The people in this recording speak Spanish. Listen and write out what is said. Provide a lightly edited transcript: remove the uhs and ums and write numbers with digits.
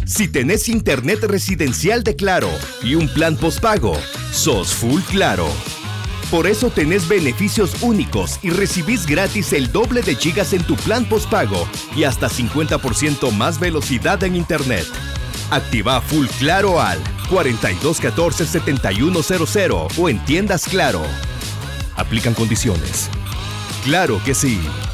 Si tenés internet residencial de Claro y un plan postpago, sos full Claro. Por eso tenés beneficios únicos y recibís gratis el doble de gigas en tu plan postpago y hasta 50% más velocidad en internet. Activa Full Claro al 4214-7100 o en tiendas Claro. Aplican condiciones. ¡Claro que sí!